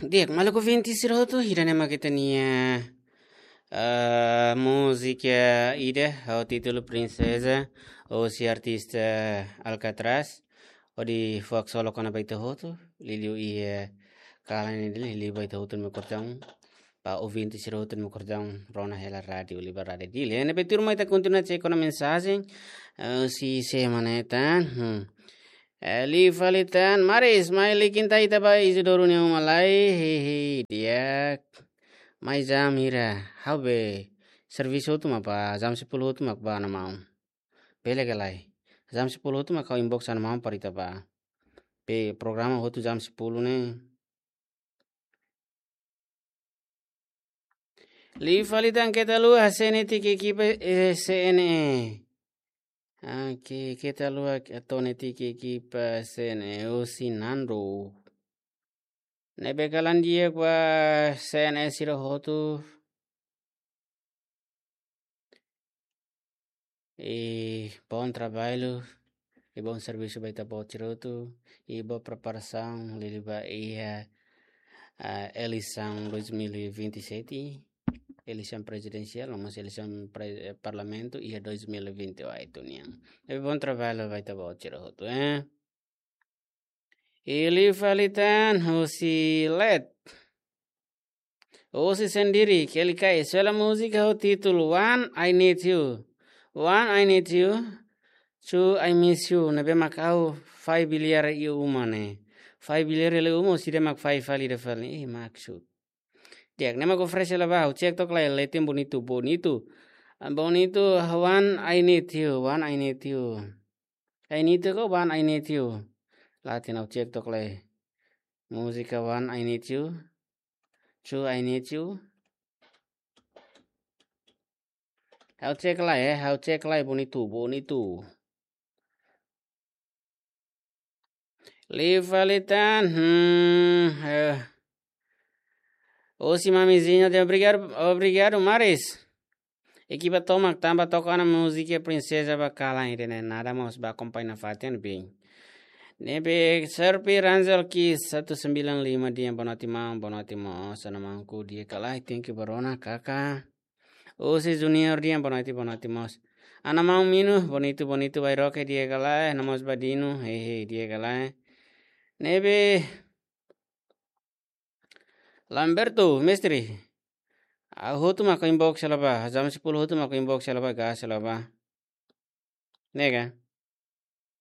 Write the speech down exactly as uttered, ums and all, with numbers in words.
Diek, malu ko venti siroto hirane makitania. Uh, música ide ao título Princesa ou si artista Alcatraz ou di fox solo kona baita hoto liliu ia kala ni dili li baita hoto me kortang pa ouvinte siroto me kortang rona hela radio liba radio dili ene betur mai ta continua che kona mensagem uh, si se manetan hmm. Ali falitan maris mai likin tai ta bai isidoro ni malai he he dia mai jam hira habe service hotu ma pa jam sepuluh hotu mak ba na mau pele galai jam sepuluh hotu mak kau inbox an mau parita ba pe programa hotu jam sepuluh ne li falitan kita lu hasene tiki kipe sene Oke, kita lu atone tiki kipe sene osinando nebe kalan dia kwa sene siro hotu e bom trabalho e bom serviço vai estar bom tiroto e boa preparação liliba ia a eleição dois mil e vinte e sete eleição presidencial vamos eleição pre, parlamento e dois mil e vinte e oito niang e bom trabalho vai estar bom tiroto eh ele falitan hosi let hosi sendiri que ele cai sua música o título One I Need You One I Need You Two I Miss You nebe makau five biliar iu umane five biliar le umo side mak five fali de fali eh maksud diak nema ko fresh la ba cek tok la letim bonito bonito bonito One I Need You One I Need You I need you ko One I Need You latin au cek tok la musika One I Need You Two I Need You au cek la eh au cek la bonito bonito Livalitan, hum, é. Ô, si mamizinha de obrigado, obrigado, Maris. Equipa toma tamba tocando música princesa bacala ainda né nada mais ba acompanhar fazendo bem. Nebe serpi ranzel ki satu sembilan lima dia bonati mam bonati mo sana mangku dia kalah thank you barona kakak. Ô, si junior dia bonati bonati mos. Ana mau minu bonito bonito vai roque dia kalah namos badino hehe dia kalah. Nebe Lamberto mistri hotu mako inbox salaba jam sepuluh hotu mako inbox salaba ga salaba nega